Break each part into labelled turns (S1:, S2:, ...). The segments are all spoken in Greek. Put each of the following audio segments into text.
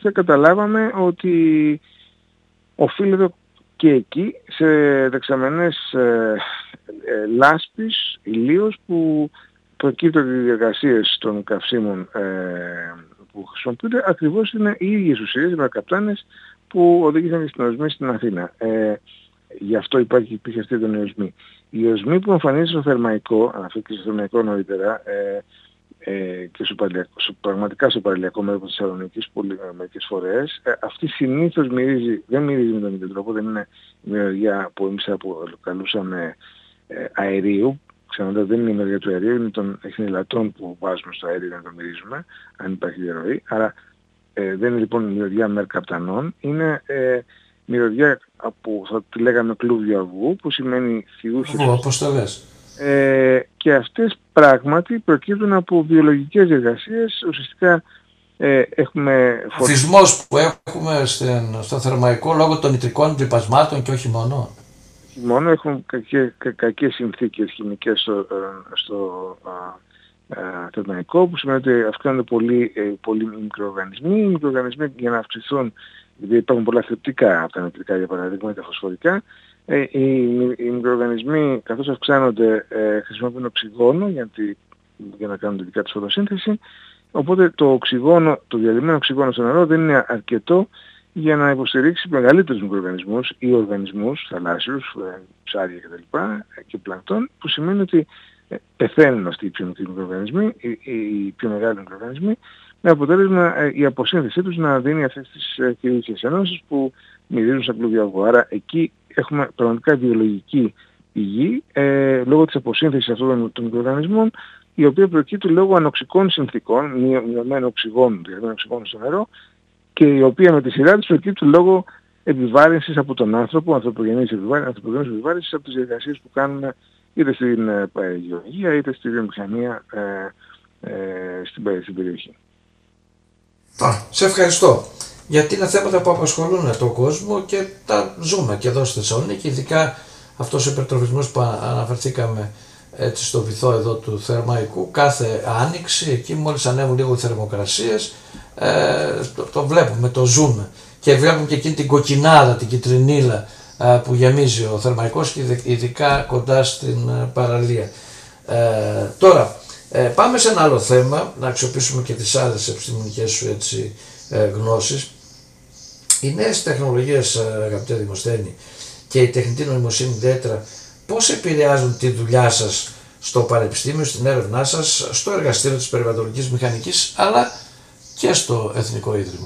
S1: ουσιαστικά καταλάβαμε ότι οφείλεται και εκεί σε δεξαμενές λάσπης, ηλίως, που προκύπτουν οι διεργασίες των καυσίμων που χρησιμοποιούνται, ακριβώς είναι οι ίδιες ουσίες, οι μερκαπτάνες, που οδήγησαν στην οσμή στην Αθήνα. Γι' αυτό υπήρχε αυτή η οσμή. Η οσμή που εμφανίζεται στο θερμαϊκό, αναφέρθηκε στο θερμαϊκό νωρίτερα, και πραγματικά στο παραλιακό μέρος της Θεσσαλονίκης μερικές φορές, αυτή συνήθως δεν μυρίζει με τον ίδιο τρόπο, δεν είναι η μυρωδιά που εμείς αποκαλούσαμε αερίου. Ξαναλέω, δεν είναι η μυρωδιά του αερίου, είναι των εχνηλατών που βάζουμε στο αέριο για να το μυρίζουμε, αν υπάρχει διαρροή. Άρα δεν είναι λοιπόν η μυρωδιά μερκαπτανών, είναι μυρωδιά που θα τη λέγαμε κλούβιο αυγού, που σημαίνει θειούχες.
S2: Όπως το λες.
S1: Και αυτές πράγματι προκύπτουν από βιολογικές διεργασίες. Ουσιαστικά έχουμε
S2: φωτισμός που έχουμε στο θερμαϊκό λόγω των νητρικών λιπασμάτων και όχι μόνο.
S1: Μόνο έχουν κακές συνθήκες χημικές στο θερμαϊκό, που σημαίνει ότι αυξάνονται πολλοί μικροοργανισμοί. Οι μικροοργανισμοί, για να αυξηθούν, γιατί υπάρχουν πολλά θρεπτικά από τα νητρικά, για παράδειγμα, ή τα φωσφορικά, οι μικροοργανισμοί, καθώς αυξάνονται, χρησιμοποιούν οξυγόνο για να κάνουν τη δικά τους φωτοσύνθεση. Οπότε το διαλυμένο οξυγόνο στο νερό δεν είναι αρκετό για να υποστηρίξει μεγαλύτερους μικροοργανισμούς ή οργανισμούς θαλάσσιους, ψάρια κτλ. Και πλανκτόν, που σημαίνει ότι πεθαίνουν αυτοί οι πιο μικροί μικροοργανισμοί, οι πιο μεγάλοι μικροοργανισμοί, με αποτέλεσμα η αποσύνθεσή τους να δίνει αυτές τις κυρίες ενώσεις που μυρίζουν σαν κλούβιο αυγό. Άρα εκεί έχουμε πραγματικά βιολογική πηγή λόγω της αποσύνθεσης αυτών των μικροοργανισμών, η οποία προκύπτει λόγω ανοξικών συνθήκων, μειωμένου οξυγόνου στο νερό, και η οποία με τη σειρά της προκύπτει λόγω επιβάρυνσης από τον άνθρωπο, ανθρωπογενής επιβάρυνσης από τις διεργασίες που κάνουμε είτε στην γεωργία είτε στη βιομηχανία στην περιοχή.
S2: Σε ευχαριστώ. Γιατί είναι θέματα που απασχολούν τον κόσμο και τα ζούμε και εδώ στη Θεσσαλονίκη, ειδικά αυτός ο υπερτροφισμός που αναφερθήκαμε έτσι στο βυθό εδώ του θερμαϊκού, κάθε άνοιξη, εκεί μόλις ανέβουν λίγο οι θερμοκρασίες, το βλέπουμε, το ζούμε και βλέπουμε και εκείνη την κοκκινάδα, την κιτρινίλα που γεμίζει ο θερμαϊκός και ειδικά κοντά στην παραλία. Τώρα πάμε σε ένα άλλο θέμα, να αξιοποιήσουμε και τις άλλες επιστημονικές σου έτσι γνώσεις. Οι νέες τεχνολογίες, αγαπητέ Δημοσθένη, και η τεχνητή νοημοσύνη ιδιαίτερα, πώς επηρεάζουν τη δουλειά σας στο πανεπιστήμιο, στην έρευνά σας, στο εργαστήριο της περιβαλλοντικής μηχανικής, αλλά και στο Εθνικό Ίδρυμα?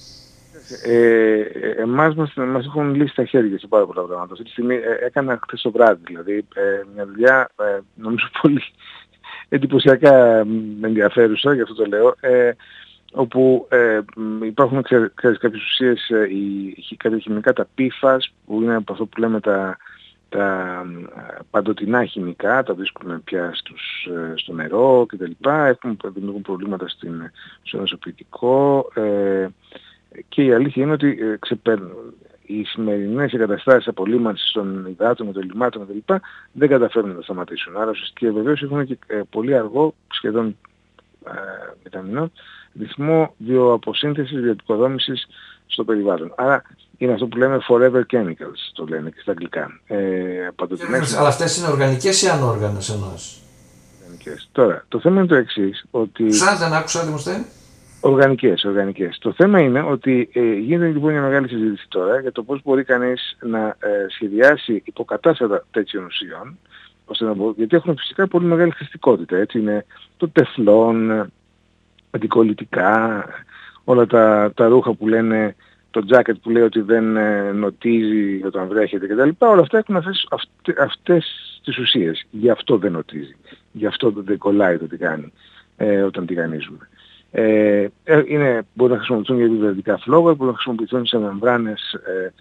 S1: Εμάς μας έχουν λύσει τα χέρια σε πάρα πολλά πράγματα. Αυτή τη στιγμή έκανα χθες το βράδυ, δηλαδή μια δουλειά νομίζω πολύ εντυπωσιακά ενδιαφέρουσα, γι' αυτό το λέω, όπου υπάρχουν κάποιες ουσίες, κάποια χημικά, τα PFAS, που είναι από αυτό που λέμε τα παντοτινά χημικά, τα βρίσκουμε πια στο νερό κτλ. Δημιουργούν προβλήματα στο νοσοποιητικό, και η αλήθεια είναι ότι οι σημερινές εγκαταστάσεις απολύμανσης των υδάτων, των λιμάτων κτλ. Δεν καταφέρουν να τα σταματήσουν. Άρα ουσιαστικά βεβαίως έχουν και πολύ αργό, σχεδόν μεταμηνό, ρυθμό βιοαποσύνθεσης, βιοεπικοδόμησης στο περιβάλλον. Άρα είναι αυτό που λέμε forever chemicals, το λένε και στα αγγλικά.
S2: Αλλά αυτές είναι οργανικές ή ανόργανες ενώσεις?
S1: Οργανικές. Τώρα, το θέμα είναι το εξής, ότι...
S2: Σαν δεν άκουσα, Δημοσθένη.
S1: Οργανικές. Το θέμα είναι ότι γίνεται λοιπόν μια μεγάλη συζήτηση τώρα για το πώς μπορεί κανείς να σχεδιάσει υποκατάστατα τέτοιων ουσιών, γιατί έχουν φυσικά πολύ μεγάλη χρηστικότητα. Έτσι είναι το τεφλόν, αντικολλητικά, όλα τα ρούχα που λένε, το τζάκετ που λέει ότι δεν νοτίζει όταν βρέχεται κτλ. Όλα αυτά έχουν αυτές τις ουσίες. Γι' αυτό δεν νοτίζει. Γι' αυτό δεν κολλάει το τηγάνι όταν τηγανίζουμε. Μπορεί να χρησιμοποιηθούν για επιβραδυτικά φλόγα, μπορεί να χρησιμοποιηθούν σε μεμβράνες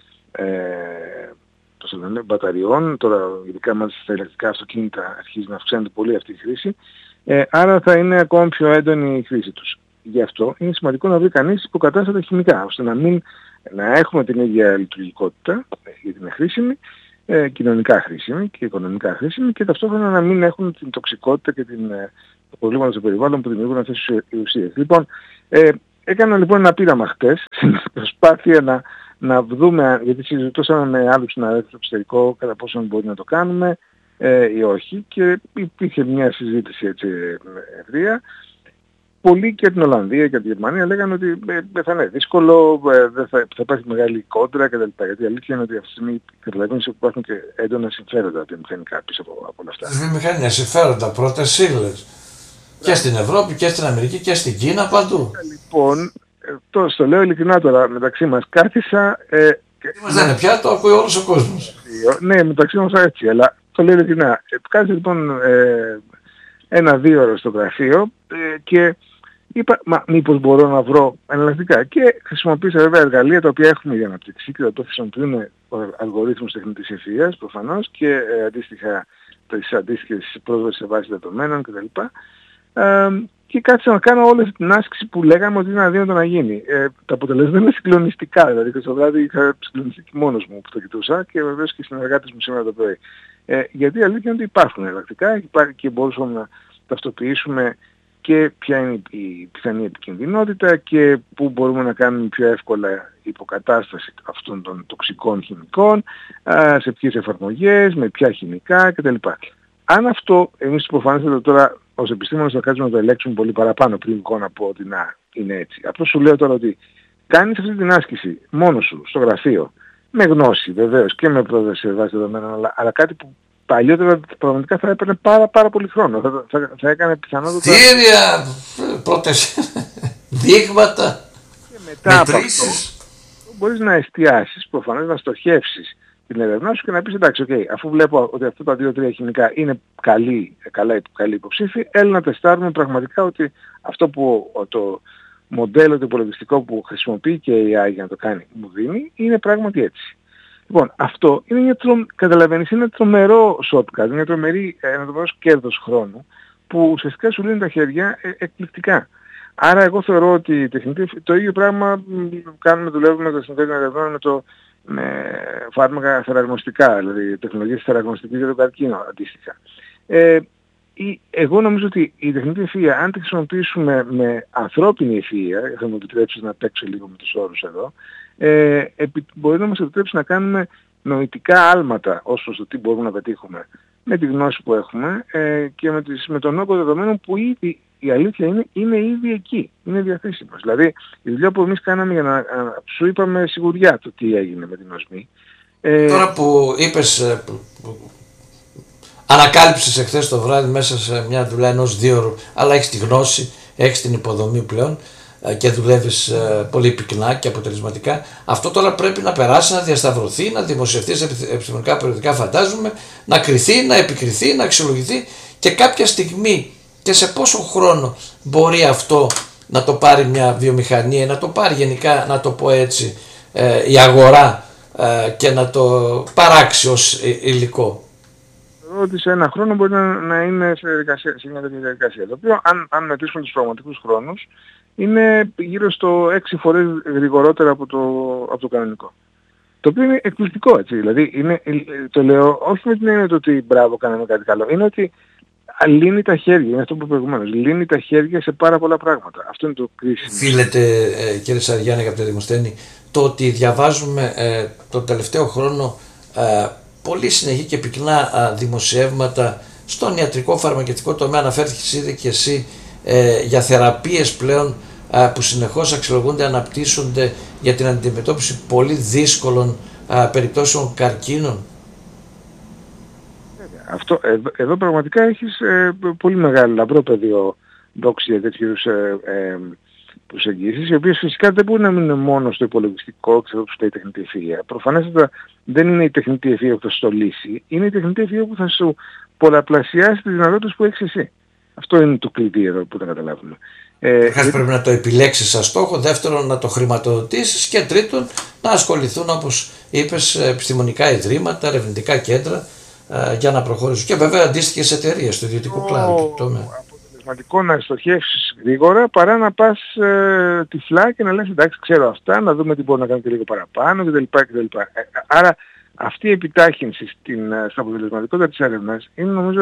S1: μπαταριών. Τώρα ειδικά μάλιστα στα ηλεκτρικά αυτοκίνητα αρχίζει να αυξάνεται πολύ αυτή η χρήση. Άρα θα είναι ακόμα πιο έντονη η χρήση τους. Γι' αυτό είναι σημαντικό να βρει κανείς υποκατάστατα χημικά, ώστε να έχουμε την ίδια λειτουργικότητα, γιατί είναι χρήσιμη, κοινωνικά χρήσιμη και οικονομικά χρήσιμη, και ταυτόχρονα να μην έχουν την τοξικότητα και τα προβλήματα στο περιβάλλον που δημιουργούν αυτές οι ουσίες. Λοιπόν, Έκανα λοιπόν ένα πείραμα χτες, στην προσπάθεια να δούμε, γιατί συζητούσαμε με άλλους συναδέλφους στο εξωτερικό κατά πόσο μπορεί να το κάνουμε ή όχι, και υπήρχε μια συζήτηση έτσι ευρεία. Πολλοί και την Ολλανδία και την Γερμανία λέγανε ότι θα είναι δύσκολο, θα υπάρχει μεγάλη κόντρα κτλ. Γιατί η αλήθεια είναι ότι αυτή τη στιγμή καταλαβαίνεις ότι υπάρχουν και έντονα συμφέροντα βιομηχανικά πίσω από όλα αυτά.
S2: Βιομηχανία, συμφέροντα, πρώτες ύλες. Και στην Ευρώπη και στην Αμερική και στην Κίνα, παντού.
S1: Λοιπόν, το λέω ειλικρινά τώρα μεταξύ μας, κάθισα...
S2: Μας λένε πια, το ακούει όλος ο κόσμος.
S1: Ναι, μεταξύ μας έτσι, αλλά το λέω ειλικρινά. Κάθισα λοιπόν 1-2 ώρες στο γραφείο και είπα, μήπως μπορώ να βρω εναλλακτικά. Και χρησιμοποίησα βέβαια εργαλεία τα οποία έχουμε για αναπτύξει και τα οποία χρησιμοποιούν αλγορίθμους τεχνητής ευθείας προφανώς και αντίστοιχα τις αντίστοιχες πρόσβασης σε βάση δεδομένων κτλ. Και κάθισα να κάνω όλη την άσκηση που λέγαμε ότι είναι αδύνατο να γίνει. Τα αποτελέσματα είναι συγκλονιστικά, δηλαδή και στο βράδυ είχα συγκλονιστεί και μόνος μου που το κοιτούσα και βεβαίως και οι συνεργάτες μου σήμερα το πρωί. Γιατί η αλήθεια είναι ότι υπάρχουν εναλλακτικά και μπορούσαμε να ταυτοποιήσουμε και ποια είναι η πιθανή επικινδυνότητα και πού μπορούμε να κάνουμε πιο εύκολα υποκατάσταση αυτών των τοξικών χημικών, σε ποιες εφαρμογές, με ποια χημικά κτλ. Αν αυτό, εμείς προφανώς τώρα ως επιστήμονες θα κάτσουμε να το ελέγξουμε πολύ παραπάνω πριν να πω ότι να είναι έτσι. Απλώς σου λέω τώρα ότι κάνεις αυτή την άσκηση μόνος σου, στο γραφείο, με γνώση βεβαίως και με πρόσβαση σε βάση δεδομένων, αλλά κάτι που παλιότερα πραγματικά θα έπαιρνε πάρα πολύ χρόνο. Θα έκανε πιθανότητα...
S2: Κτίρια, πρώτες δείγματα, μετρήσεις.
S1: Μπορείς να εστιάσεις, προφανώς να στοχεύσεις την ερευνά σου και να πεις εντάξει, αφού βλέπω ότι αυτά τα 2-3 χημικά είναι καλή υποψήφοι, έλα να τεστάρουμε πραγματικά ότι αυτό που το μοντέλο το υπολογιστικό που χρησιμοποιεί και η AI για να το κάνει μου δίνει, είναι πράγματι έτσι. Λοιπόν, αυτό είναι καταλαβαίνεις, είναι τρομερό shortcut, είναι τρομερό κέρδος χρόνου που ουσιαστικά σου λύνει τα χέρια εκπληκτικά. Άρα εγώ θεωρώ ότι το ίδιο πράγμα δουλεύουμε με το συνδέον ερευνών με φάρμακα θεραγνωστικά, δηλαδή τεχνολογίες θεραγνωστικής για τον καρκίνο αντίστοιχα. Εγώ νομίζω ότι η τεχνητή ευφυΐα, αν τη χρησιμοποιήσουμε με ανθρώπινη ευφυΐα, θα μου επιτρέψει να παίξω λίγο με τους όρους εδώ, μπορεί να μας επιτρέψει να κάνουμε νοητικά άλματα ως προς το τι μπορούμε να πετύχουμε με τη γνώση που έχουμε και με τον όγκο δεδομένων που ήδη η αλήθεια είναι ήδη εκεί, είναι διαθέσιμος. Δηλαδή η δουλειά που εμείς κάναμε για να σου είπαμε σιγουριά το τι έγινε με την οσμή.
S2: Τώρα που είπες, ανακάλυψες εχθές το βράδυ μέσα σε μια δουλειά 1-2 ώρου, αλλά έχεις τη γνώση, έχεις την υποδομή πλέον και δουλεύεις πολύ πυκνά και αποτελεσματικά. Αυτό τώρα πρέπει να περάσει, να διασταυρωθεί, να δημοσιευτεί σε επιστημονικά περιοδικά, φαντάζομαι, να κριθεί, να επικριθεί, να αξιολογηθεί και κάποια στιγμή. Και σε πόσο χρόνο μπορεί αυτό να το πάρει μια βιομηχανία, να το πάρει γενικά, να το πω έτσι, η αγορά και να το παράξει ως υλικό.
S1: Ότι σε ένα χρόνο μπορεί να είναι σε μια τέτοια διαδικασία. Το οποίο αν μετρήσουμε τους πραγματικούς χρόνους είναι γύρω στο 6 φορές γρηγορότερα από το κανονικό. Το οποίο είναι εκπληκτικό έτσι. Δηλαδή το λέω όχι με την έννοια ότι μπράβο κάναμε κάτι καλό. Είναι ότι λύνει τα χέρια, είναι αυτό που προηγουμένως. Λύνει τα χέρια σε πάρα πολλά πράγματα. Αυτό είναι το κρίσιμο.
S2: Φίλετε, κύριε Σαριάννη, αγαπητέ Δημοσθένη, το ότι διαβάζουμε τον τελευταίο χρόνο πολύ συνεχή και πυκνά δημοσιεύματα στον ιατρικό φαρμακευτικό τομέα, αναφέρθηκες ήδη και εσύ, για θεραπείες πλέον που συνεχώς αξιολογούνται, αναπτύσσονται για την αντιμετώπιση πολύ δύσκολων περιπτώσεων καρκίνων.
S1: Εδώ πραγματικά έχεις πολύ μεγάλο λαμπρό πεδίο δόξη για τέτοιους προσεγγίσεις, οι οποίες φυσικά δεν μπορεί να μείνουν μόνο στο υπολογιστικό, ξέρω που η τεχνητή ευφυΐα. Προφανέστατα δεν είναι η τεχνητή ευφυΐα που θα σου το λύσει, είναι η τεχνητή ευφυΐα που θα σου πολλαπλασιάσει τις δυνατότητες που έχεις εσύ. Αυτό είναι το κλειδί εδώ που θα καταλάβουμε.
S2: Πρέπει να το επιλέξεις σαν στόχο, δεύτερον να το χρηματοδοτήσεις και τρίτον να ασχοληθούν, όπως είπες, επιστημονικά ιδρύματα, ερευνητικά κέντρα για να προχωρήσουν. Και βέβαια αντίστοιχες εταιρείες στο ιδιωτικό κλάδο.
S1: Αποτελεσματικό να στοχεύσεις γρήγορα παρά να πας τυφλά και να λες εντάξει ξέρω αυτά, να δούμε τι μπορώ να κάνω και λίγο παραπάνω κτλ. Άρα αυτή η επιτάχυνση στην αποτελεσματικότητα της έρευνας είναι νομίζω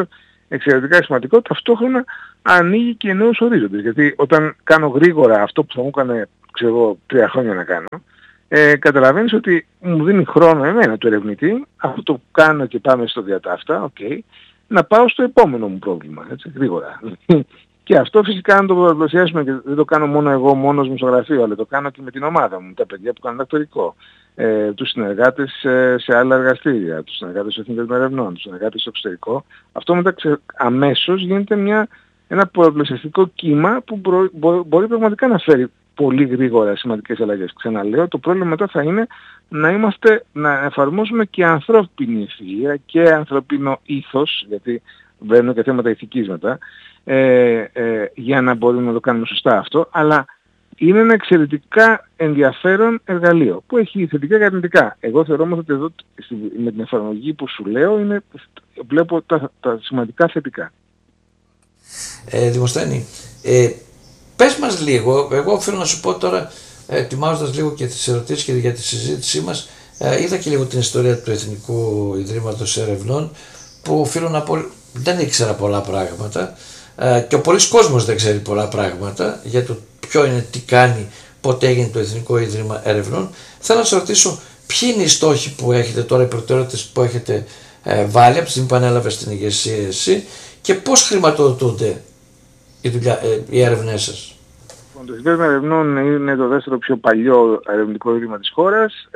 S1: εξαιρετικά σημαντικό, ταυτόχρονα ανοίγει και νέους ορίζοντες. Γιατί όταν κάνω γρήγορα αυτό που θα μου έκανε, ξέρω εγώ, 3 χρόνια να κάνω, καταλαβαίνεις ότι μου δίνει χρόνο εμένα του ερευνητή, αυτό το κάνω και πάμε στο διατάφτα, okay, να πάω στο επόμενο μου πρόβλημα, έτσι, γρήγορα. Και αυτό φυσικά αν το πολλαπλασιάσουμε, και δεν το κάνω μόνο εγώ μόνος μου στο γραφείο, αλλά το κάνω και με την ομάδα μου, τα παιδιά που κάνουν δακτορικό, τους συνεργάτες σε άλλα εργαστήρια, τους συνεργάτες των εθνικών ερευνών, τους συνεργάτες στο εξωτερικό, αυτό μετά αμέσως γίνεται ένα πολλαπλασιαστικό κύμα που μπορεί πραγματικά να φέρει πολύ γρήγορα σημαντικές αλλαγές. Ξαναλέω, το πρόβλημα μετά θα είναι να εφαρμόσουμε και ανθρώπινη ευθεία και ανθρωπίνο ήθος, γιατί μπαίνουν και θέματα ηθικής μετά, για να μπορούμε να το κάνουμε σωστά αυτό, αλλά είναι ένα εξαιρετικά ενδιαφέρον εργαλείο που έχει θετικά και αρνητικά. Εγώ θεωρώ όμως ότι εδώ με την εφαρμογή που σου λέω βλέπω τα σημαντικά θετικά.
S2: Δημοσθένη, πες μας λίγο, εγώ θέλω να σου πω τώρα, ετοιμάζοντας λίγο και τις ερωτήσεις και για τη συζήτησή μας, είδα και λίγο την ιστορία του Εθνικού Ιδρύματος Ερευνών, που οφείλω να πω δεν ήξερα πολλά πράγματα, και ο πολλής κόσμος δεν ξέρει πολλά πράγματα για το ποιο είναι, τι κάνει, πότε έγινε το Εθνικό Ίδρυμα Ερευνών. Θέλω να σας ρωτήσω ποιοι είναι οι στόχοι που έχετε τώρα, οι προτεραιότητες που έχετε βάλει από τη στιγμή που ανέλαβες την ηγεσία εσύ, και πώς χρηματοδοτούνται οι έρευνές σας.
S1: Το Εθνικό Ερευνών είναι το δεύτερο πιο παλιό ερευνητικό ίδρυμα της χώρας.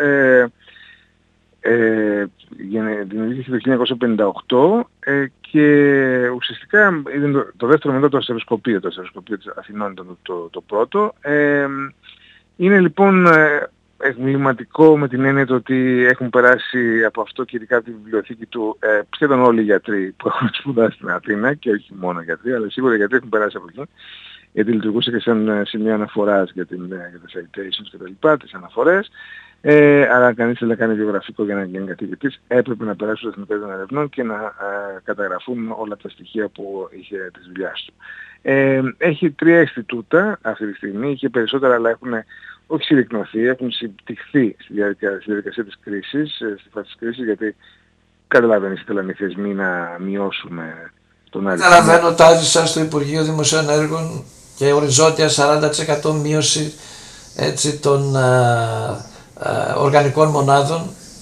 S1: Δημιουργήθηκε το 1958 και ουσιαστικά είναι το δεύτερο μετά το αστεροσκοπείο. Το αστεροσκοπείο της Αθηνών ήταν το πρώτο. Είναι λοιπόν εμβληματικό με την έννοια ότι έχουν περάσει από αυτό και ειδικά από τη βιβλιοθήκη του σχεδόν όλοι οι γιατροί που έχουν σπουδάσει στην Αθήνα, και όχι μόνο γιατροί, αλλά σίγουρα οι γιατροί έχουν περάσει από εκεί, γιατί λειτουργούσε και σαν σημείο αναφοράς για τα citations και τα λοιπά, τις αναφορές. Αλλά κανείς δεν κάνει βιογραφικό για να γίνει καθηγητής, έπρεπε να περάσει στο Εθνικό Ίδρυμα Ερευνών και να καταγραφούν όλα τα στοιχεία που είχε της δουλειάς του. Έχει 3 Ινστιτούτα αυτή τη στιγμή, είχε περισσότερα, αλλά έχουν όχι συρρυκνωθεί, έχουν συμπτυχθεί στη διαδικασία της κρίσης, στη φάση της κρίσης, γιατί καταλαβαίνεις, ήθελαν οι θεσμοί να μειώσουμε τον αριθμό.
S2: Καταλαβαίνω, τάζει σας στο Υπουργείο Δημοσίων Έργων και οριζόντια 40% μείωση των οργανικών μονάδων.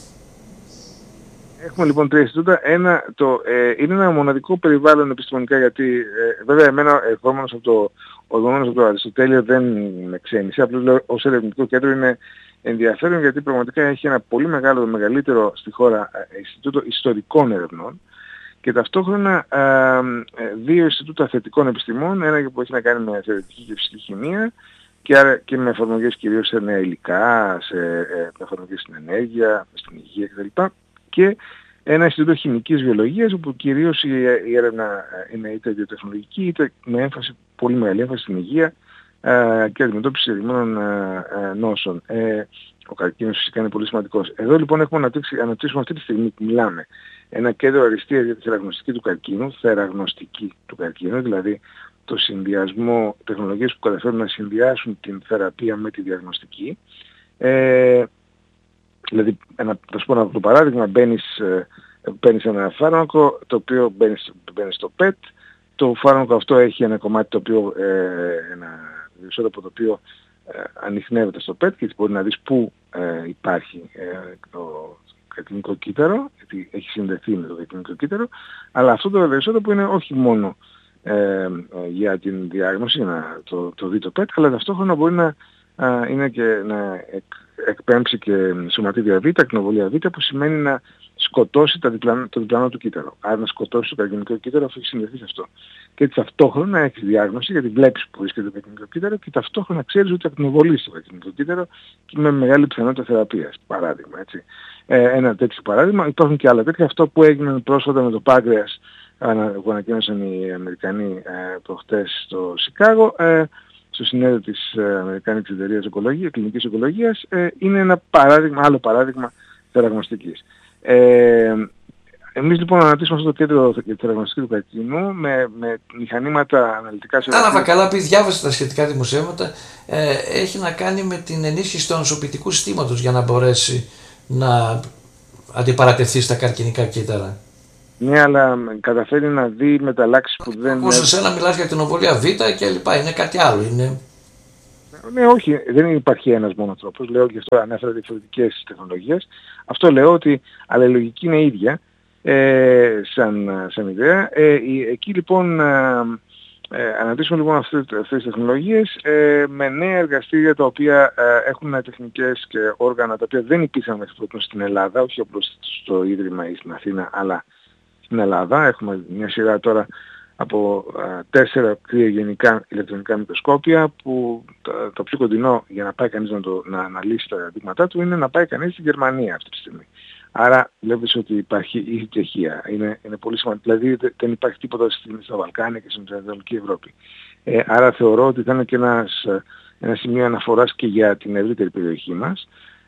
S1: Έχουμε λοιπόν 3 Ινστιτούτα. Είναι ένα μοναδικό περιβάλλον επιστημονικά, γιατί βέβαια εμένα ερχόμενος από το Αριστοτέλειο δεν με ξένησε. Απλώς λέω ως ερευνητικό κέντρο είναι ενδιαφέρον, γιατί πραγματικά έχει ένα πολύ μεγάλο, το μεγαλύτερο στη χώρα Ινστιτούτο Ιστορικών Ερευνών και ταυτόχρονα 2 Ινστιτούτα Θετικών Επιστημών, ένα που έχει να κάνει με θεωρητική και φυσική χημεία και με εφαρμογές κυρίως σε νέα υλικά, σε εφαρμογές στην ενέργεια, στην υγεία κτλ. Και ένα Ινστιτούτο Χημικής Βιολογίας, όπου κυρίως η έρευνα είναι είτε βιοτεχνολογική είτε με έμφαση, πολύ μεγάλη έμφαση στην υγεία και αντιμετώπιση συγκεκριμένων νόσων. Ο καρκίνος φυσικά είναι πολύ σημαντικός. Εδώ λοιπόν έχουμε αναπτύξουμε αυτή τη στιγμή που μιλάμε ένα κέντρο αριστείας για τη θεραγνωστική του καρκίνου, δηλαδή το συνδυασμό τεχνολογίες που καταφέρουν να συνδυάσουν την θεραπεία με τη διαγνωστική. Δηλαδή, θα σου πω το παράδειγμα, παίρνεις ένα φάρμακο το οποίο μπαίνει στο PET, το φάρμακο αυτό έχει ένα κομμάτι το οποίο, ένα ισότοπο το οποίο ανιχνεύεται στο PET και μπορεί να δεις πού υπάρχει το καρκινικό κύτταρο, γιατί έχει συνδεθεί με το καρκινικό κύτταρο, αλλά αυτό το ισότοπο είναι όχι μόνο για την διάγνωση, να το δει το PET, αλλά ταυτόχρονα μπορεί να είναι και να εκπέμψει και σωματίδια Β, ακτινοβολία Β, που σημαίνει να σκοτώσει το διπλανό του κύτταρο. Άρα να σκοτώσει το καρκινικό κύτταρο, αφού έχει συνδεθεί σε αυτό. Και έτσι ταυτόχρονα έχεις διάγνωση, γιατί βλέπεις που βρίσκεται το καρκινικό κύτταρο και ταυτόχρονα ξέρεις ότι ακτινοβολείς το καρκινικό κύτταρο και με μεγάλη πιθανότητα θεραπείας. Παράδειγμα, έτσι. Ένα τέτοιο παράδειγμα. Υπάρχουν και άλλα τέτοια. Αυτό που έγινε πρόσφατα με το πάγκρεας, που ανακοίνωσαν οι Αμερικανοί προχτές στο Σικάγο, στο συνέδριο της Αμερικάνικης Εταιρείας Κλινικής Ογκολογίας, είναι ένα άλλο παράδειγμα θεραγνωστικής. Εμείς λοιπόν αναπτύσσουμε αυτό το κέντρο για τη θεραγνωστική του καρκίνου με μηχανήματα αναλυτικά σε
S2: Κατάλαβα καλά, επειδή διάβασα τα σχετικά δημοσιεύματα, έχει να κάνει με την ενίσχυση του ανοσοποιητικού συστήματος για να μπορέσει να αντιπαρατεθεί στα καρκινικά κύτταρα.
S1: Ναι, αλλά καταφέρει να δει μεταλλάξεις που δεν...
S2: Ακούσα σένα μιλάς για την οβολία Β και λοιπά, είναι κάτι άλλο, είναι...
S1: Ναι, όχι, δεν υπάρχει ένας μόνο τρόπος. Λέω και αυτό, ανέφερα διαφορετικές τεχνολογίες. Αυτό λέω ότι, αλλά η λογική είναι ίδια σαν ιδέα. Εκεί λοιπόν αναπτύσσουμε λοιπόν αυτές τις τεχνολογίες με νέα εργαστήρια τα οποία έχουν τεχνικές και όργανα τα οποία δεν υπήρχαν μέχρι τότε στην Ελλάδα, όχι απλώς στο Ίδρυμα ή στην Αθήνα, αλλά στην Ελλάδα. Έχουμε μια σειρά τώρα από 4 κριογενικά ηλεκτρονικά μικροσκόπια που το πιο κοντινό για να πάει κανείς να αναλύσει τα δείγματά του είναι να πάει κανείς στην Γερμανία αυτή τη στιγμή. Άρα βλέπεις ότι υπάρχει η Τσεχία. Είναι πολύ σημαντικό. Δηλαδή δεν υπάρχει τίποτα στα Βαλκάνια και στην Ανατολική Ευρώπη. Άρα θεωρώ ότι θα είναι και ένα σημείο αναφοράς και για την ευρύτερη περιοχή μας.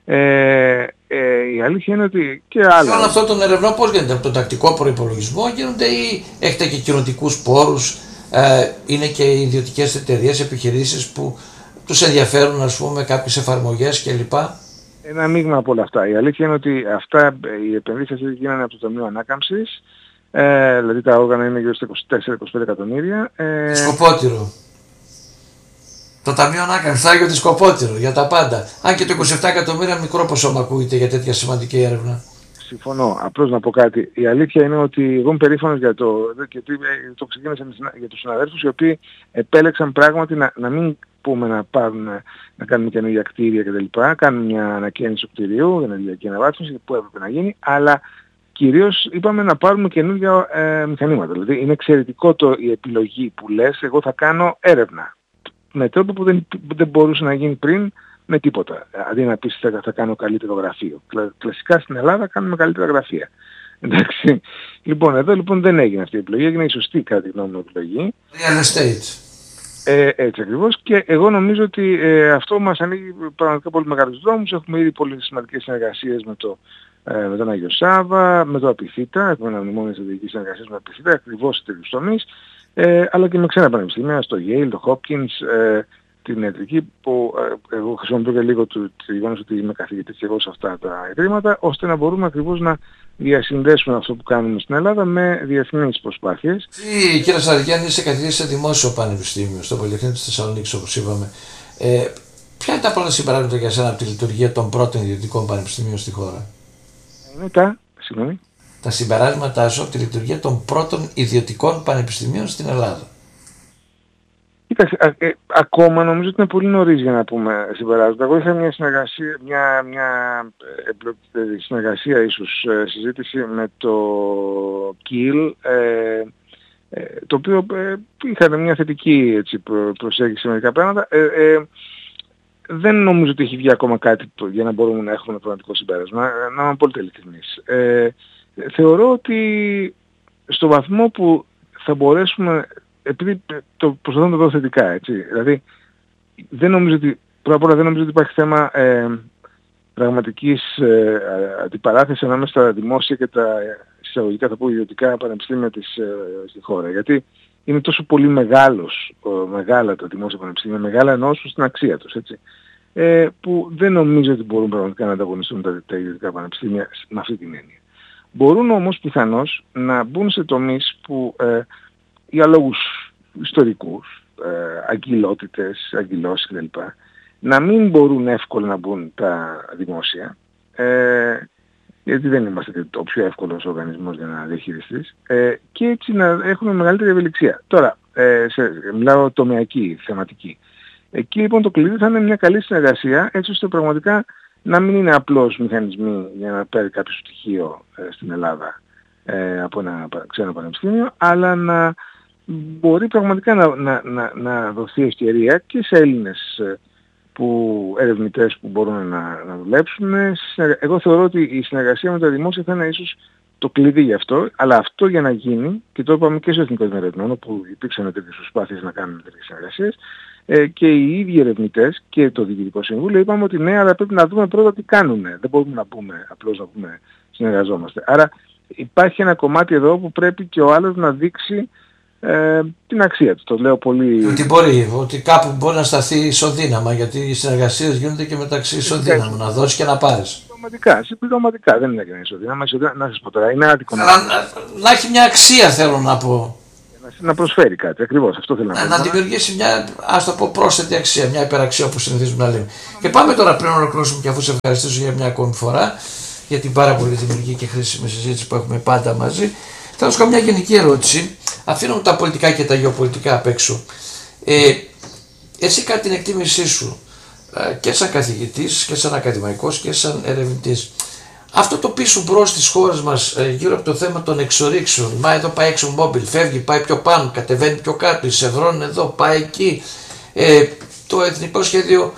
S1: Η αλήθεια είναι ότι και άλλα...
S2: Και όλο αυτό τον ερευνό πώς γίνεται, από τον τακτικό προϋπολογισμό γίνονται ή έχετε και κοινοτικούς πόρους, είναι και ιδιωτικές εταιρείες, επιχειρήσεις που τους ενδιαφέρουν, ας πούμε, κάποιες εφαρμογές κλπ.
S1: Ένα μείγμα από όλα αυτά. Η αλήθεια είναι ότι αυτά, οι επενδύσεις γίνανε από το Ταμείο Ανάκαμψης, δηλαδή τα όργανα είναι γύρω στα 24-25 εκατομμύρια.
S2: Σκοπότηρο. Το Ταμείο Ανάκαμψης, Άγιο τη Σκοπότηρο, για τα πάντα. Αν και το 27 εκατομμύρια μικρό ποσό μου ακούγεται για τέτοια σημαντική έρευνα.
S1: Συμφωνώ. Απλώς να πω κάτι. Η αλήθεια είναι ότι εγώ είμαι περήφανος για το ξεκίνησα για τους συναδέλφους οι οποίοι επέλεξαν πράγματι να μην πούμε να κάνουμε καινούργια κτίρια κτλ. Κάνουμε μια ανακαίνιση του κτιρίου, ενεργειακή αναβάθμιση που έπρεπε να γίνει, αλλά κυρίως είπαμε να πάρουμε καινούργια μηχανήματα. Δηλαδή είναι εξαιρετικό η επιλογή που λες, εγώ θα κάνω έρευνα. Με τρόπο που δεν μπορούσε να γίνει πριν με τίποτα. Αντί να πεις θα κάνω καλύτερο γραφείο. Κλασικά στην Ελλάδα κάνουμε καλύτερα γραφεία. Εντάξει. Λοιπόν, εδώ λοιπόν δεν έγινε αυτή η επιλογή, έγινε η σωστή κατά τη γνώμη μου επιλογή.
S2: Real estate.
S1: Έτσι ακριβώς, και εγώ νομίζω ότι αυτό μας ανοίγει πραγματικά πολύ μεγάλους δρόμους. Έχουμε ήδη πολύ σημαντικές συνεργασίες με τον Άγιο Σάββα, με το Απιθύτα, έχουμε ένα μνημόνιο στρατηγικής συνεργασίας με το Απιθύτα, ακριβώς σε τέτοιους τομείς, αλλά και με ξένα πανεπιστήμια, στο Yale, το Hopkins, την ιατρική, που εγώ χρησιμοποιώ και λίγο το γεγονός ότι είμαι καθηγητής και εγώ σε αυτά τα ιδρύματα, ώστε να μπορούμε ακριβώς να διασυνδέσουμε αυτό που κάνουμε στην Ελλάδα με διεθνείς προσπάθειες.
S2: Κύριε Σαραγιάννη, είσαι καθηγητής σε δημόσιο πανεπιστήμιο, στο Πολυτεχνείο της Θεσσαλονίκης, όπως είπαμε. Ποια είναι τα πρώτα συμπεράσματα για εσένα από τη λειτουργία των πρώτων ιδιωτικών πανεπιστημίων στη χώρα?
S1: Είναι
S2: τα συμπεράσματά σου από τη λειτουργία των πρώτων ιδιωτικών πανεπιστημίων στην Ελλάδα.
S1: Κοίταξε, ακόμα νομίζω ότι είναι πολύ νωρίς για να πούμε συμπεράσματα. Εγώ είχα μια συνεργασία, συνεργασία ίσως συζήτηση με το ΚΙΛ, το οποίο είχαν μια θετική προσέγγιση σε μερικά πράγματα. Δεν νομίζω ότι έχει βγει ακόμα κάτι για να μπορούμε να έχουμε ένα πραγματικό συμπέρασμα, να είμαι πολύ ειλικρινής. Θεωρώ ότι στο βαθμό που θα μπορέσουμε, επειδή το προσπαθώ να το δω θετικά, έτσι, δηλαδή δεν νομίζω ότι, πρώτα απ' όλα δεν νομίζω ότι υπάρχει θέμα πραγματικής αντιπαράθεσης ανάμεσα στα δημόσια και τα εισαγωγικά, θα πω, ιδιωτικά πανεπιστήμια στη χώρα. Γιατί είναι τόσο πολύ μεγάλα τα δημόσια πανεπιστήμια, μεγάλα εννοώ στην αξία τους, έτσι, που δεν νομίζω ότι μπορούν πραγματικά να ανταγωνιστούν τα ιδιωτικά πανεπιστήμια με αυτή την έννοια. Μπορούν όμως πιθανώς να μπουν σε τομείς που για λόγους ιστορικούς, αγκυλότητες, αγκυλώσεις κλπ. Να μην μπορούν εύκολα να μπουν τα δημόσια, γιατί δεν είμαστε ο πιο εύκολος οργανισμός για να διαχειριστείς, και έτσι να έχουμε μεγαλύτερη ευελιξία. Τώρα, μιλάω τομεακή, θεματική. Εκεί λοιπόν το κλειδί θα είναι μια καλή συνεργασία, έτσι ώστε πραγματικά να μην είναι απλώς μηχανισμοί για να παίρνει κάποιο στοιχείο στην Ελλάδα από ένα ξένο πανεπιστήμιο, αλλά να μπορεί πραγματικά να δοθεί ευκαιρία και σε Έλληνες ερευνητές που μπορούν να δουλέψουν. Εγώ θεωρώ ότι η συνεργασία με τα δημόσια θα είναι ίσως το κλειδί γι' αυτό, αλλά αυτό για να γίνει, και το είπαμε και στο Εθνικό Ερευνών, όπου υπήρξαν τέτοιες προσπάθειες να κάνουμε τέτοιες συνεργασίες, και οι ίδιοι ερευνητές και το Διοικητικό Συμβούλιο είπαμε ότι ναι, αλλά πρέπει να δούμε πρώτα τι κάνουν. Δεν μπορούμε να πούμε απλώς να πούμε συνεργαζόμαστε. Άρα υπάρχει ένα κομμάτι εδώ που πρέπει και ο άλλος να δείξει την αξία του. Το λέω πολύ...
S2: Ότι κάπου μπορεί να σταθεί ισοδύναμα, γιατί οι συνεργασίες γίνονται και μεταξύ ισοδύναμων, να δώσεις και να πάρεις.
S1: Συμπληρωματικά, δεν είναι κανένα εισόδημα. Να σας πω τώρα, είναι άδικο
S2: να έχει μια αξία, θέλω να πω.
S1: Να προσφέρει κάτι, ακριβώς, αυτό θέλω να πω.
S2: Να δημιουργήσει μια, ας το πω, πρόσθετη αξία, μια υπεραξία όπως συνηθίζουμε να λέμε. Και πάμε τώρα πριν ολοκληρώσουμε και αφού σε ευχαριστήσω για μια ακόμη φορά για την πάρα πολύ δημιουργική και χρήσιμη συζήτηση που έχουμε πάντα μαζί. Θα σου κάνω μια γενική ερώτηση. Αφήνουμε τα πολιτικά και τα γεωπολιτικά απ' έξω. Εσύ κατά την εκτίμησή σου και σαν καθηγητής και σαν ακαδημαϊκός και σαν ερευνητής, αυτό το πίσω μπρος στις χώρες μας γύρω από το θέμα των εξορίξεων, μα εδώ πάει έξω μόμπιλ, φεύγει, πάει πιο πάνω, κατεβαίνει πιο κάτω, η Σευρών εδώ, πάει εκεί, το Εθνικό Σχέδιο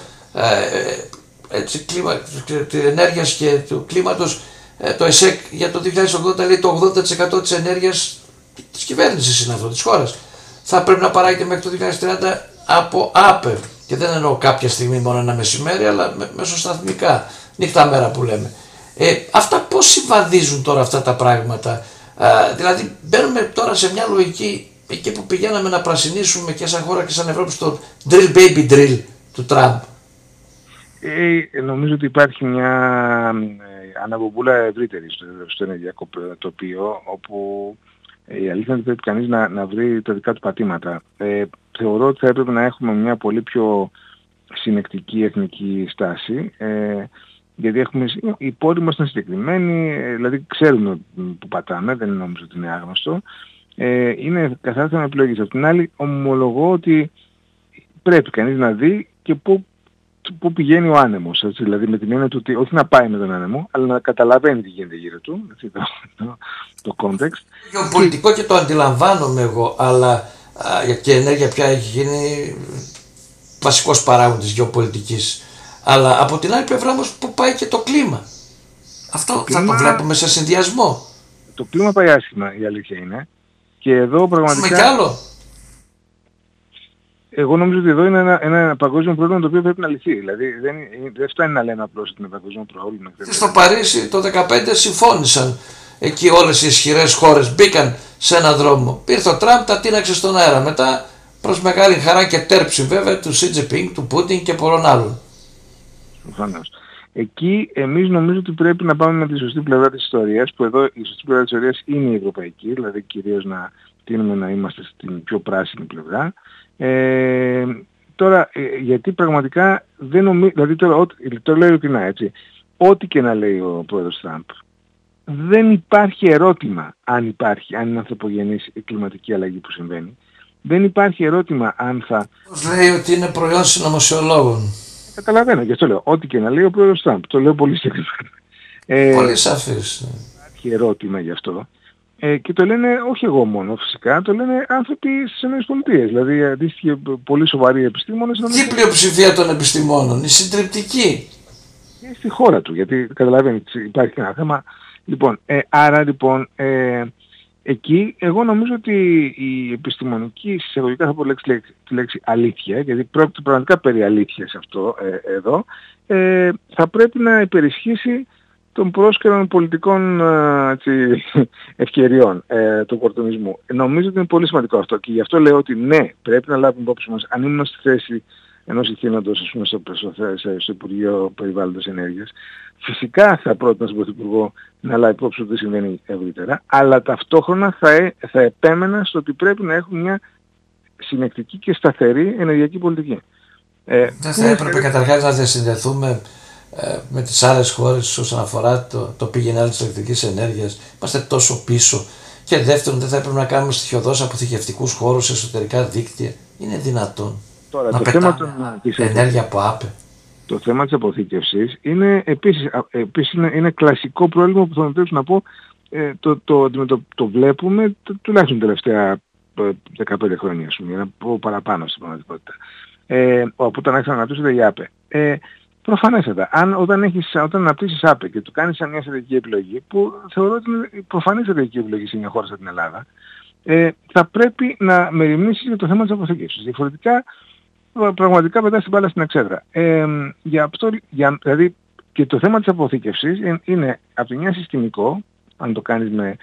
S2: Ενέργειας και του Κλίματος, το ΕΣΕΚ για το 2080 λέει το 80% της ενέργειας της κυβέρνησης είναι αυτό, της χώρας. Θα πρέπει να παράγεται μέχρι το 2030 από ΑΠΕ. Και δεν εννοώ κάποια στιγμή μόνο ένα μεσημέρι, αλλά μεσοσταθμικά, νύχτα μέρα που λέμε. Αυτά πώς συμβαδίζουν τώρα αυτά τα πράγματα? Δηλαδή μπαίνουμε τώρα σε μια λογική εκεί που πηγαίναμε να πρασινίσουμε και σαν χώρα και σαν Ευρώπη στο drill baby drill του Τραμπ.
S1: Νομίζω ότι υπάρχει μια αναπομπούλα ευρύτερη στο ενεργειακό τοπίο, όπου η αλήθεια είναι ότι πρέπει κανείς να βρει τα δικά του πατήματα. Θεωρώ ότι θα έπρεπε να έχουμε μια πολύ πιο συνεκτική εθνική στάση, γιατί οι πόροι μας είναι συγκεκριμένοι, δηλαδή ξέρουμε που πατάμε, δεν νομίζω ότι είναι άγνωστο. Είναι καθαρά θέμα επιλογής. Από την άλλη, ομολογώ ότι πρέπει κανείς να δει και πού πηγαίνει ο άνεμος. Έτσι, δηλαδή με την έννοια του ότι όχι να πάει με τον άνεμο, αλλά να καταλαβαίνει τι γίνεται γύρω του, έτσι, το context.
S2: Γεωπολιτικό και το αντιλαμβάνομαι εγώ, αλλά και η ενέργεια πια έχει γίνει βασικός παράγοντας γεωπολιτικής. Αλλά από την άλλη πλευρά όμως που πάει και το κλίμα. Αυτό θα το βλέπουμε σε συνδυασμό.
S1: Το κλίμα πάει άσχημα, η αλήθεια είναι. Και εδώ πραγματικά...
S2: Έχουμε κι άλλο.
S1: Εγώ νομίζω ότι εδώ είναι ένα παγκόσμιο πρόβλημα το οποίο πρέπει να λυθεί. Δηλαδή δεν φτάνει να λέμε απλώς ότι είναι παγκόσμιο πρόβλημα.
S2: Στο Παρίσι το 2015 συμφώνησαν. Εκεί όλες οι ισχυρές χώρες μπήκαν σε έναν δρόμο. Ήρθε ο Τραμπ, τα τίναξε στον αέρα. Μετά προς μεγάλη χαρά και τέρψη βέβαια του Σι Τζινπίνγκ, του Πούτιν και πολλών άλλων.
S1: Προφανώς. Εκεί εμείς νομίζω ότι πρέπει να πάμε με τη σωστή πλευρά της ιστορίας, που εδώ η σωστή πλευρά της ιστορίας είναι η ευρωπαϊκή, δηλαδή κυρίως να τείνουμε να είμαστε στην πιο πράσινη πλευρά. Τώρα, γιατί πραγματικά δεν νομίζω, δηλαδή τώρα, το λέω ειλικρινά, έτσι, ό,τι και να λέει ο πρόεδρος Τραμπ, δεν υπάρχει ερώτημα αν είναι ανθρωπογενής η κλιματική αλλαγή που συμβαίνει. Δεν υπάρχει ερώτημα αν θα...
S2: Λέει ότι είναι προϊόν συνωμοσιολόγων.
S1: Καταλαβαίνω, γι' αυτό λέω. Ό,τι και να λέει ο πρόεδρος Τραμπ. Το λέω πολύ συγκεκριμένα.
S2: Πολύ σαφής.
S1: Υπάρχει ερώτημα γι' αυτό. Και το λένε όχι εγώ μόνο φυσικά, το λένε άνθρωποι στις ΗΠΑ. Δηλαδή αντίστοιχοι πολύ σοβαροί επιστήμονες.
S2: Τι πλειοψηφία των επιστημόνων, η συντριπτική.
S1: Και στη χώρα του, γιατί καταλαβαίνει υπάρχει ένα θέμα. Λοιπόν, άρα λοιπόν εκεί εγώ νομίζω ότι η επιστημονική, συσταγωγικά θα πω τη λέξη αλήθεια, γιατί πρόκειται πραγματικά περί αλήθειας αυτό εδώ, θα πρέπει να υπερισχύσει των πρόσκαιρων πολιτικών ευκαιριών του οπορτουνισμού. Νομίζω ότι είναι πολύ σημαντικό αυτό και γι' αυτό λέω ότι ναι, πρέπει να λάβουμε υπόψη μας, αν ήμουν στη θέση ενός ηθήνοντος, ας πούμε, στο Υπουργείο Περιβάλλοντος Ενέργειας, φυσικά θα πρότεινα στον Πρωθυπουργό να λάβει υπόψη ότι συμβαίνει ευρύτερα, αλλά ταυτόχρονα θα επέμενα στο ότι πρέπει να έχουμε μια συνεκτική και σταθερή ενεργειακή πολιτική.
S2: Δεν θα έπρεπε καταρχάς να διασυνδεθούμε με τις άλλες χώρες όσον αφορά το πηγενέλ της ηλεκτρικής ενέργειας? Είμαστε τόσο πίσω. Και δεύτερον, δεν θα έπρεπε να κάνουμε στοιχειοδός αποθηκευτικούς χώρους, εσωτερικά δίκτυα? Είναι δυνατόν
S1: τώρα,
S2: να πετάμε ενέργεια από ΑΠΕ?
S1: Το θέμα της αποθήκευσης είναι επίσης είναι κλασικό πρόβλημα που θα με να πω το βλέπουμε τουλάχιστον τελευταία 15 χρόνια, ας πούμε, για να πω παραπάνω στην πραγματικότητα. Όπου όταν άρχισαν να αναπτύσσονται οι ΑΠΕ. Προφανέστατα, όταν αναπτύσσεις ΑΠΕ και του κάνεις μια στρατηγική επιλογή, που θεωρώ ότι είναι προφανή στρατηγική επιλογή σε μια χώρα σαν την Ελλάδα, θα πρέπει να μεριμνήσεις για το θέμα της αποθήκευσης. Διαφορετικά, πραγματικά πετάς την μπάλα στην εξέδρα. Δηλαδή, και το θέμα της αποθήκευσης είναι από τη μια συστημικό, αν το κάνεις με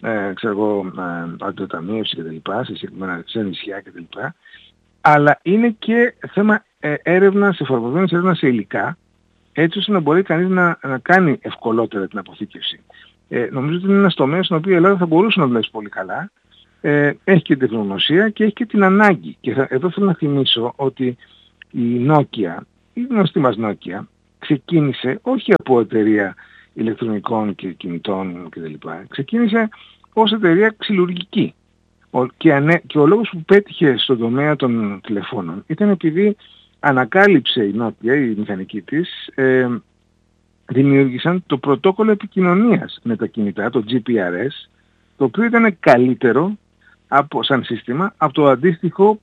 S1: αντιταμίευση κτλ, σε νησιά κτλ, αλλά είναι και θέμα έρευνας, εφαρμοσμένης έρευνας σε υλικά, έτσι ώστε να μπορεί κανείς να κάνει ευκολότερα την αποθήκευση. Νομίζω ότι είναι ένας τομέας στον οποίο η Ελλάδα θα μπορούσε να δουλέψει πολύ καλά. Έχει και την τεχνογνωσία και έχει και την ανάγκη. Και εδώ θέλω να θυμίσω ότι η Nokia, η γνωστή μας Nokia, ξεκίνησε όχι από εταιρεία ηλεκτρονικών και κινητών κτλ. Ξεκίνησε ως εταιρεία ξυλουργική. Και ο λόγος που πέτυχε στον τομέα των τηλεφώνων ήταν επειδή ανακάλυψε η Nokia, η μηχανική της, δημιούργησαν το πρωτόκολλο επικοινωνίας με τα κινητά, το GPRS, το οποίο ήταν καλύτερο σαν σύστημα από το αντίστοιχο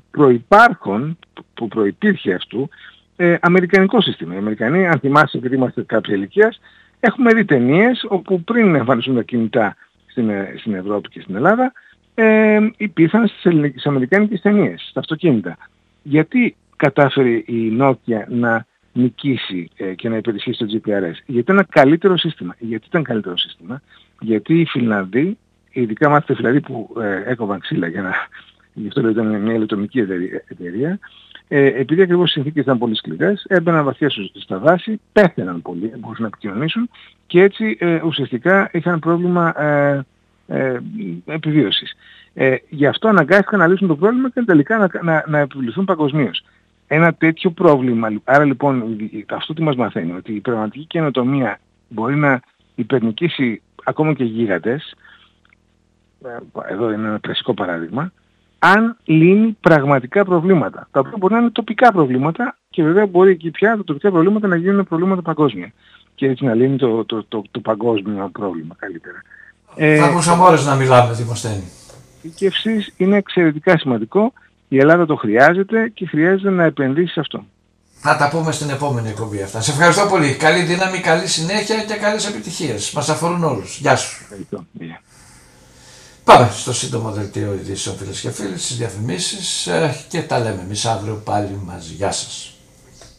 S1: που προϋπήρχε αυτού, αμερικανικό σύστημα. Οι Αμερικανοί, αν θυμάσαι, επειδή είμαστε κάποια ηλικίας, έχουμε δει ταινίες όπου πριν εμφανιστούν τα κινητά στην Ευρώπη και στην Ελλάδα, υπήρχαν στις αμερικάνικες ταινίες, στα αυτοκίνητα. Γιατί κατάφερε η Nokia να νικήσει και να υπερισχύσει το GPRS? Γιατί ήταν ένα καλύτερο σύστημα. Γιατί οι Φιλανδοί, ειδικά μάλιστα οι Φιλανδοί που έκοβαν ξύλα, γι' αυτό ήταν μια ηλεκτρονική εταιρεία, επειδή ακριβώς οι συνθήκες ήταν πολύ σκληρές, έμπαιναν βαθιά στα δάση, πέθαιναν πολύ, μπορούσαν να επικοινωνήσουν και έτσι ουσιαστικά είχαν πρόβλημα επιβίωσης. Γι' αυτό αναγκάστηκαν να λύσουν το πρόβλημα και τελικά να επιβληθούν παγκοσμίως. Ένα τέτοιο πρόβλημα, άρα λοιπόν αυτό τι μας μαθαίνει, ότι η πραγματική καινοτομία μπορεί να υπερνικήσει ακόμα και γίγαντες, εδώ είναι ένα κλασικό παράδειγμα, αν λύνει πραγματικά προβλήματα, τα οποία μπορεί να είναι τοπικά προβλήματα και βέβαια μπορεί εκεί πια τα τοπικά προβλήματα να γίνουν προβλήματα παγκόσμια και έτσι να λύνει το παγκόσμιο πρόβλημα καλύτερα.
S2: Θα ακούσαμε ώρες να μιλάμε, Δημοσθένη.
S1: Η καύση είναι εξαιρετικά σημαντικό, η Ελλάδα το χρειάζεται και χρειάζεται να επενδύσει σε αυτό.
S2: Θα τα πούμε στην επόμενη εκπομπή αυτά. Σε ευχαριστώ πολύ. Καλή δύναμη, καλή συνέχεια και καλές επιτυχίες. Μας αφορούν όλους. Γεια σου.
S1: Ευχαριστώ.
S2: Πάμε στο σύντομο δελτίο ειδήσεων, φίλες και φίλοι, στις διαφημίσεις και τα λέμε εμείς αύριο πάλι μαζί. Γεια σας.